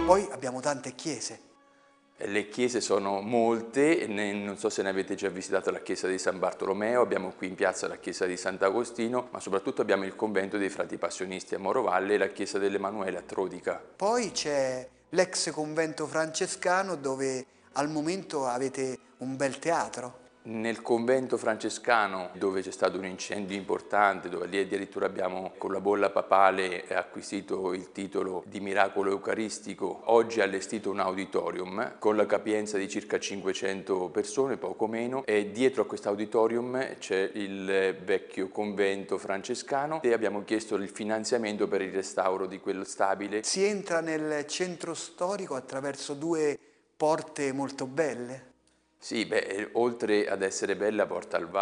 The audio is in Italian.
Poi abbiamo tante chiese. Le chiese sono molte, non so se ne avete già visitato la chiesa di San Bartolomeo, abbiamo qui in piazza la chiesa di Sant'Agostino, ma soprattutto abbiamo il convento dei Frati Passionisti a Morovalle e la chiesa dell'Emanuele a Trodica. Poi c'è l'ex convento francescano dove al momento avete un bel teatro. Nel convento francescano, dove c'è stato un incendio importante, dove lì addirittura abbiamo con la bolla papale acquisito il titolo di miracolo eucaristico, oggi è allestito un auditorium con la capienza di circa 500 persone, poco meno, e dietro a questo auditorium c'è il vecchio convento francescano e abbiamo chiesto il finanziamento per il restauro di quello stabile. Si entra nel centro storico attraverso due porte molto belle. Sì, beh, oltre ad essere bella Porta al